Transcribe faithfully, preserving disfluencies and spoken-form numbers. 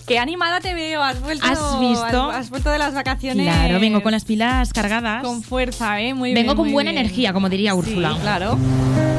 Qué animada te veo, has vuelto. ¿Has visto? Has, has vuelto de las vacaciones. Claro, vengo con las pilas cargadas. Con fuerza, ¿eh? Muy vengo bien. con muy buena bien. energía, como diría Úrsula. Sí, claro.